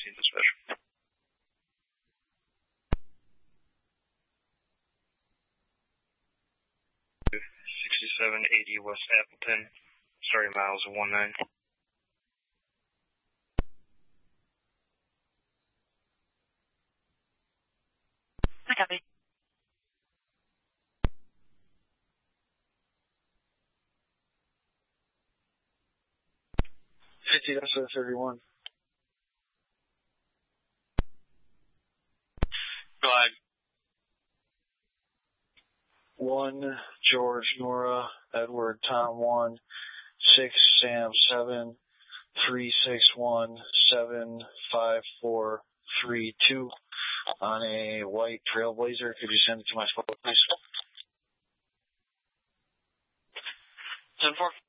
dispatch. 6780 West Appleton, starting miles of 19. I copy. 50-31. Go ahead. 1 George Nora Edward Tom 1 6 Sam 7 361 75432 on a white Trailblazer. Could you send it to my phone, please? 10-4.